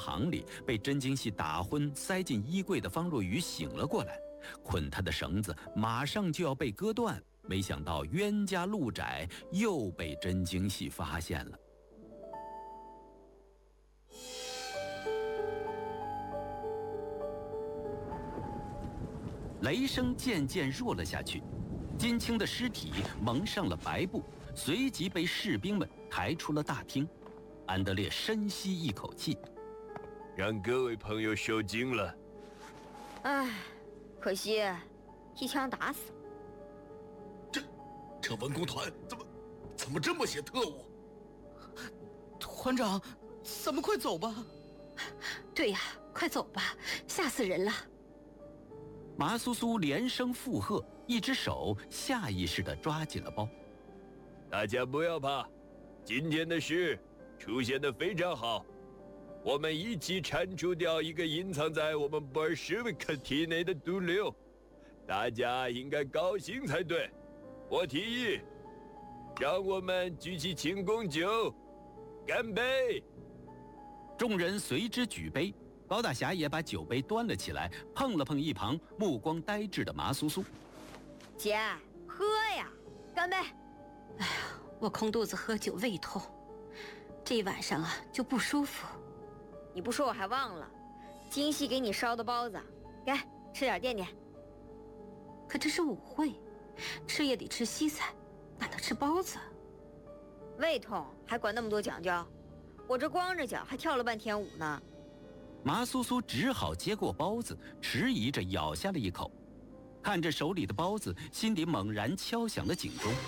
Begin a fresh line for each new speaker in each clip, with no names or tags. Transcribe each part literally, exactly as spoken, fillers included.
堂里，被真经系打昏塞进衣柜的方若愚醒了过来，捆他的绳子马上就要被割断，没想到冤家路窄，又被真经系发现了。雷声渐渐弱了下去，金青的尸体蒙上了白布，随即被士兵们抬出了大厅。安德烈深吸一口气，
让各位朋友受惊了。
唉，可惜一枪打死了。
这这文工团怎么怎么这么些特务？
团长，咱们快走吧。
对呀，快走吧，吓死人了。
麻苏苏连声附和，一只手下意识地抓紧了包。
大家不要怕，今天的事出现得非常好，我们一起铲除掉一个隐藏在我们布尔什维克体内的毒瘤，大家应该高兴才对。我提议，让我们举起庆功酒，干杯！
众人随之举杯。高大侠也把酒杯端了起来，碰了碰一旁目光呆滞的麻苏苏。
姐，喝呀，干杯！
哎呀，我空肚子喝酒胃痛，这一晚上啊就不舒服。
你不说我还忘了，京西给你烧的包子，该吃点垫垫。
可这是舞会，吃也得吃西餐，哪能吃包子？
胃痛还管那么多讲究？我这光着脚还跳了半天舞呢。
麻苏苏只好接过包子，迟疑着咬下了一口，看着手里的包子，心里猛然敲响了警钟。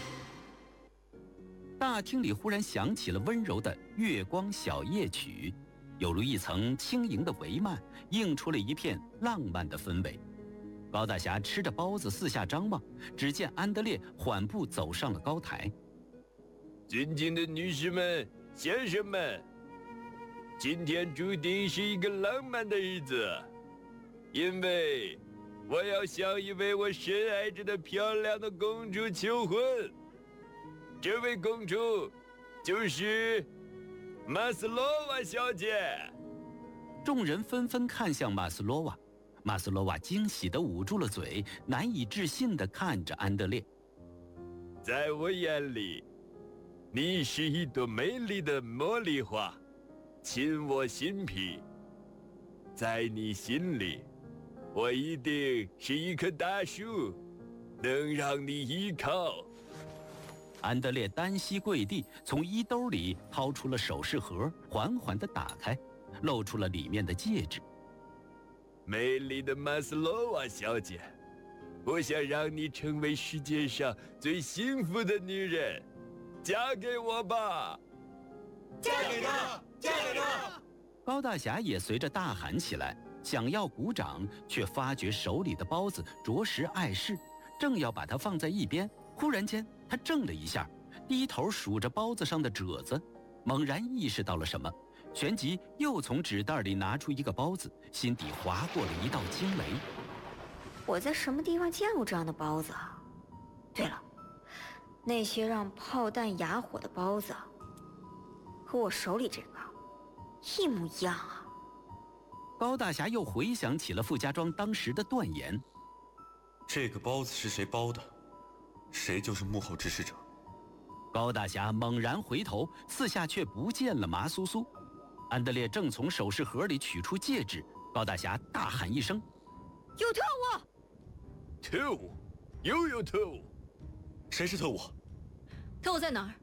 大厅里忽然响起了温柔的月光小夜曲，有如一层轻盈的帷幔，映出了一片浪漫的氛围。高大侠吃着包子四下张望，只见安德烈缓步走上了高台。
尊敬的女士们、先生们，今天注定是一个浪漫的日子，因为我要向一位我深爱着的漂亮的公主求婚。这位公主就是马斯洛娃小姐。
众人纷纷看向马斯洛娃，马斯洛娃惊喜地捂住了嘴，难以置信地看着安德烈。
在我眼里，你是一朵美丽的茉莉花，沁我心脾。在你心里，我一定是一棵大树，能让你依靠。
安德烈单膝跪地，从衣兜里掏出了首饰盒，缓缓地打开，露出了里面的戒指。
美丽的马斯洛娃小姐，我想让你成为世界上最幸福的女人，嫁给我吧！
嫁给他，嫁给他！
高大侠也随着大喊起来，想要鼓掌，却发觉手里的包子着实碍事，正要把它放在一边，忽然间他怔了一下，低头数着包子上的褶子，猛然意识到了什么，旋即又从纸袋里拿出一个包子，心底划过了一道惊雷。
我在什么地方见过这样的包子啊？对了，那些让炮弹哑火的包子，和我手里这个一模一样啊！
高大侠又回想起了傅家庄当时的断言：
这个包子是谁包的，谁就是幕后指使者。
高大侠猛然回头，四下却不见了麻苏苏。安德烈正从首饰盒里取出戒指，高大侠大喊一声：
有特务！
特务？又有特务？
谁是特务？
特务在哪儿？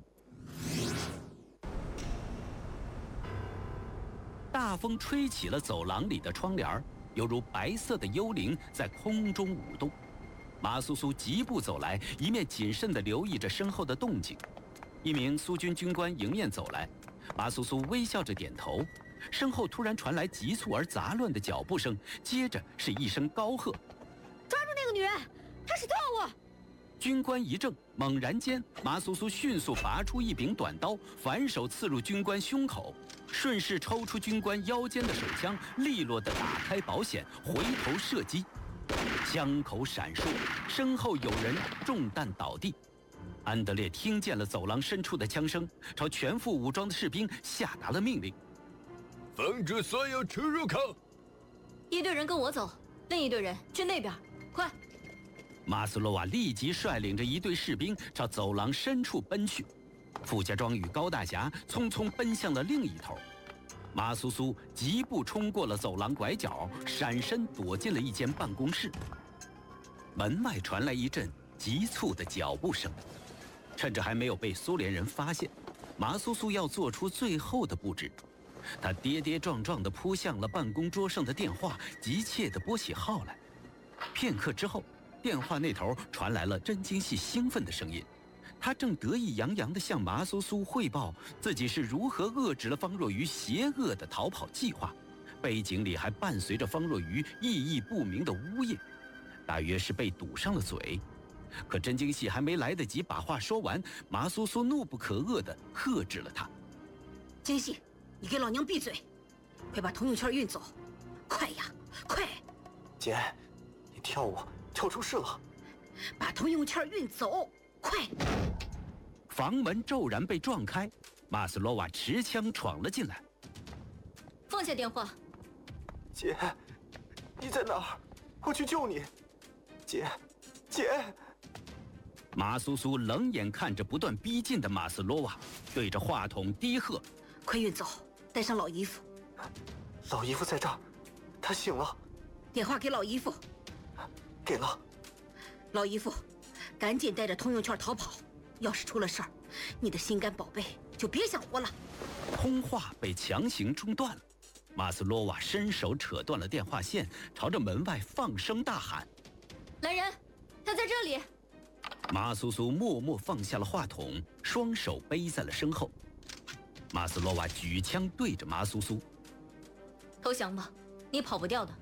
大风吹起了走廊里的窗帘，犹如白色的幽灵在空中舞动。麻苏苏疾步走来，一面谨慎地留意着身后的动静。一名苏军军官迎面走来，麻苏苏微笑着点头。身后突然传来急促而杂乱的脚步声，接着是一声高喝：
抓住那个女人，她是特务！
军官一怔，猛然间，麻苏苏迅速拔出一柄短刀，反手刺入军官胸口，顺势抽出军官腰间的手枪，利落地打开保险，回头射击。枪口闪烁，身后有人中弹倒地。安德烈听见了走廊深处的枪声，朝全副武装的士兵下达了命令：
封住所有出入口。
一队人跟我走，另一队人去那边，快！
马斯洛瓦立即率领着一队士兵朝走廊深处奔去，傅家庄与高大侠匆匆奔向了另一头。马苏苏疾步冲过了走廊拐角，闪身躲进了一间办公室。门外传来一阵急促的脚步声，趁着还没有被苏联人发现，马苏苏要做出最后的布置。他跌跌撞撞地扑向了办公桌上的电话，急切地拨起号来。片刻之后，电话那头传来了真京系兴奋的声音。他正得意洋洋地向马苏苏汇报自己是如何遏制了方若愚邪恶的逃跑计划，背景里还伴随着方若愚意义不明的呜咽，大约是被堵上了嘴。可真京系还没来得及把话说完，马苏苏怒不可遏地喝止了他：“
京系，你给老娘闭嘴！快把童永谦运走，快呀，快！
姐，你跳舞跳出事了，
把童永谦运走，快！”
房门骤然被撞开，马斯洛瓦持枪闯了进来。
放下电话。
姐，你在哪儿？我去救你。姐，姐。
马苏苏冷眼看着不断逼近的马斯洛瓦，对着话筒低喝：“
快运走，带上老姨夫。”
老姨夫在这儿，他醒了。
电话给老姨夫。
给了。
老姨夫，赶紧带着童永谦逃跑。要是出了事儿，你的心肝宝贝就别想活了。
通话被强行中断了，马斯洛瓦伸手扯断了电话线，朝着门外放声大喊：“
来人，他在这里！”
马苏苏默默放下了话筒，双手背在了身后。马斯洛瓦举枪对着马苏苏：“
投降吧，你跑不掉的。”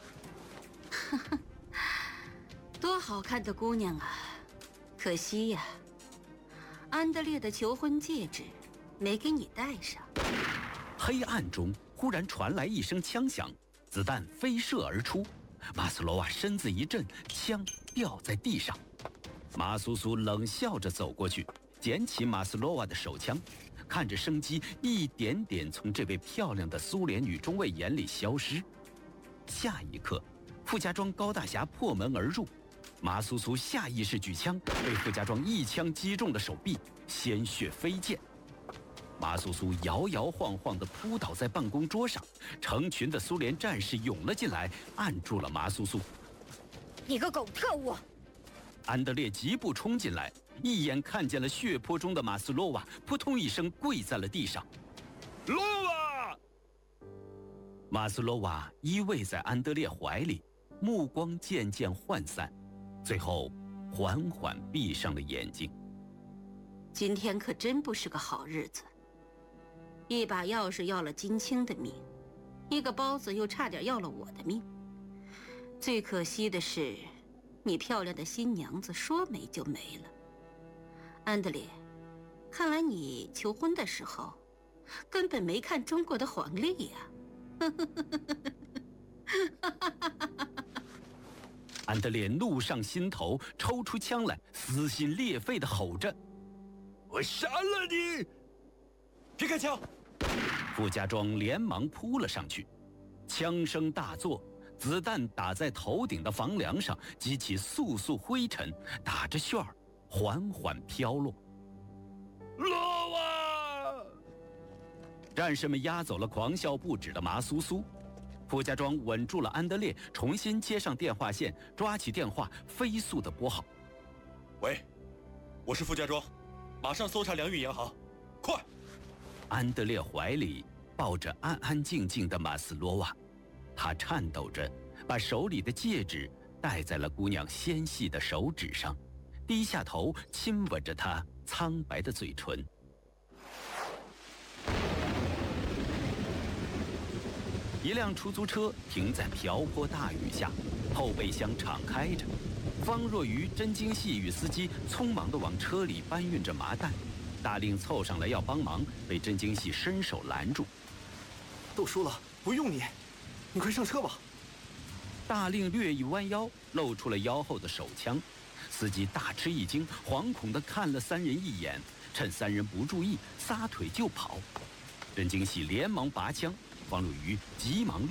多好看的姑娘啊！可惜呀，安德烈的求婚戒指没给你戴上。
黑暗中忽然传来一声枪响，子弹飞射而出。马斯洛瓦身子一震，枪掉在地上。马苏苏冷笑着走过去，捡起马斯洛瓦的手枪，看着生机一点点从这位漂亮的苏联女中尉眼里消失。下一刻，傅家庄高大侠破门而入，马苏苏下意识举枪，被傅家庄一枪击中了手臂，鲜血飞溅。马苏苏摇摇晃晃地扑倒在办公桌上，成群的苏联战士涌了进来，按住了马苏苏。
你个狗特务！
安德烈疾步冲进来，一眼看见了血泊中的马斯洛瓦，扑通一声跪在了地上。
洛瓦！
马斯洛瓦依偎在安德烈怀里，目光渐渐涣散，最后缓缓闭上了眼睛。
今天可真不是个好日子。一把钥匙要了金青的命，一个包子又差点要了我的命。最可惜的是，你漂亮的新娘子说没就没了。安德烈，看来你求婚的时候根本没看中国的黄历呀！
安德烈怒上心头，抽出枪来，撕心裂肺地吼着：“
我杀了你！”
别开枪！
傅家庄连忙扑了上去，枪声大作，子弹打在头顶的房梁上，激起簌簌灰尘，打着旋儿，缓缓飘落。
洛瓦！
战士们押走了狂笑不止的麻苏苏，傅家庄稳住了安德烈，重新接上电话线，抓起电话，飞速地拨号：“
喂，我是傅家庄，马上搜查良运银行，快！”
安德烈怀里抱着安安静静的马斯洛娃，他颤抖着把手里的戒指戴在了姑娘纤细的手指上，低下头亲吻着她苍白的嘴唇。一辆出租车停在瓢泼大雨下，后备箱敞开着，方若愚、真京系与司机匆忙地往车里搬运着麻袋。大令凑上来要帮忙，被真京系伸手拦住。
都说了不用你，你快上车吧。
大令略一弯腰，露出了腰后的手枪。司机大吃一惊，惶恐地看了三人一眼，趁三人不注意，撒腿就跑。真京系连忙拔枪， 方若愚急忙